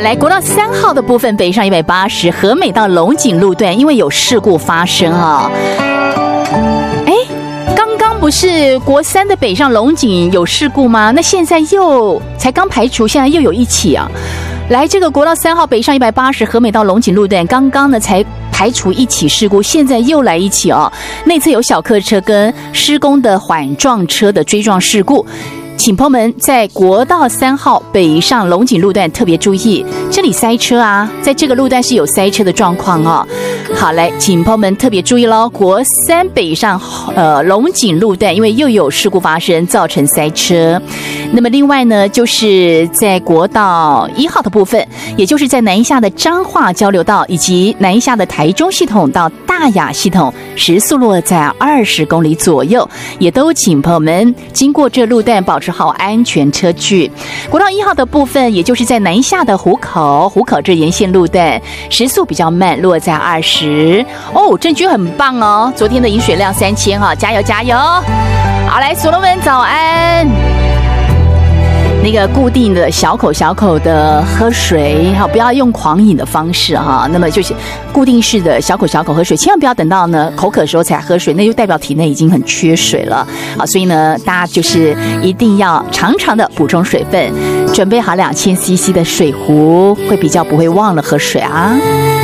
来国道3号的部分，北上180和美到龙井路段，因为有事故发生啊。刚刚不是国3的北上龙井有事故吗？那现在又才刚排除，现在又有一起啊。来，这个国道3号北上180和美到龙井路段，刚刚呢才排除一起事故，现在又来一起哦。内侧有小客车跟施工的缓撞车的追撞事故。请朋友们在国道3号北上龙井路段特别注意，这里塞车啊，在这个路段是有塞车的状况哦。好，来，请朋友们特别注意咯，国3北上龙井路段，因为又有事故发生，造成塞车。那么另外呢，就是在国道1号的部分，也就是在南一下的彰化交流道以及南一下的台中系统到大雅系统，时速落在20公里左右，也都请朋友们经过这路段保持好安全车距。国道1号的部分，也就是在南一下的湖口这沿线路段，时速比较慢，落在20哦，郑军很棒哦，昨天的饮水量3000哈，加油加油！好，来，所罗门早安。那个固定的小口的喝水，好，不要用狂饮的方式哈。那么就是固定式的小口喝水，千万不要等到呢口渴的时候才喝水，那就代表体内已经很缺水了啊。所以呢，大家就是一定要常常的补充水分，准备好2000cc 的水壶，会比较不会忘了喝水啊。